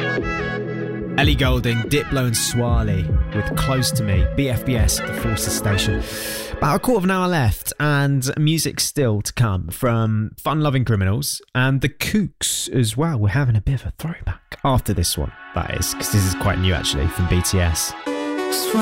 Ellie Goulding, Diplo and Swally with Close to Me, BFBS at the Forces Station. About a quarter of an hour left and music still to come from Fun Loving Criminals and the Kooks as well. We're having a bit of a throwback after this one, that is, because this is quite new actually, from BTS.